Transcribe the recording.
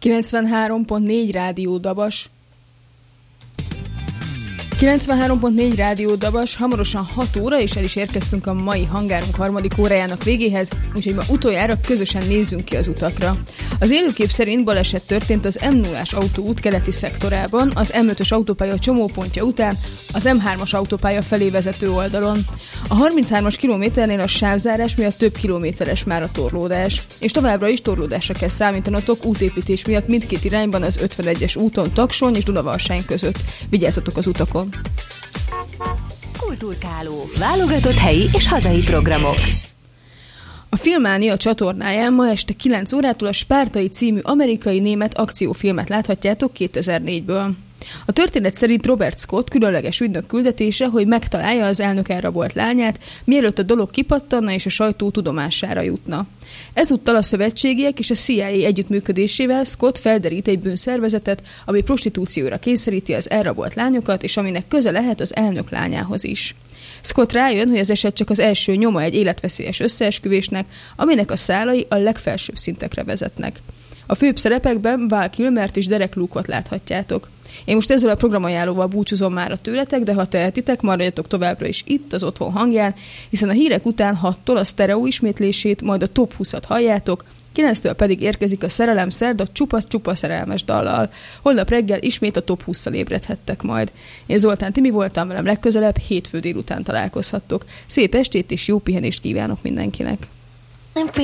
93.4 Rádió Dabas. 93.4 Rádió Dabas, hamarosan 6 óra, és el is érkeztünk a mai hangárunk harmadik órájának végéhez, úgyhogy ma utoljára közösen nézzünk ki az utakra. Az élőkép szerint baleset történt az M0-ás autóút keleti szektorában, az M5-ös autópálya csomópontja után, az M3-as autópálya felé vezető oldalon. A 33-as kilométernél a sávzárás miatt több kilométeres már a torlódás, és továbbra is torlódásra kell számítanotok útépítés miatt mindkét irányban az 51-es úton Taksony és Dunavarsány között. Vigyázzatok az utakon! Kulturkáló. Válogatott helyi és hazai programok. A Filmánia csatornáján ma este 9 órától a Spártai című amerikai-német akciófilmet láthatjátok 2004-ből. A történet szerint Robert Scott különleges ügynök küldetése, hogy megtalálja az elnök elrabolt lányát, mielőtt a dolog kipattanna és a sajtó tudomására jutna. Ezúttal a szövetségiek és a CIA együttműködésével Scott felderít egy bűnszervezetet, ami prostitúcióra kényszeríti az elrabolt lányokat, és aminek köze lehet az elnök lányához is. Scott rájön, hogy az eset csak az első nyoma egy életveszélyes összeesküvésnek, aminek a szálai a legfelsőbb szintekre vezetnek. A főbb szerepekben Val Kilmert és Derek Luke-ot láthatjátok. Én most ezzel a programajánlóval búcsúzom már tőletek, de ha tehetitek, maradjatok továbbra is itt az Otthon hangján, hiszen a hírek után 6-tól a sztereó ismétlését, majd a Top 20-at halljátok, 9-től pedig érkezik a Szerelem szerda csupasz szerelmes dallal. Holnap reggel ismét a Top 20-szal ébredhettek majd. Én Zoltán Timi voltam, velem legközelebb, hétfő délután találkozhattok. Szép estét és jó pihenést kívánok mindenkinek!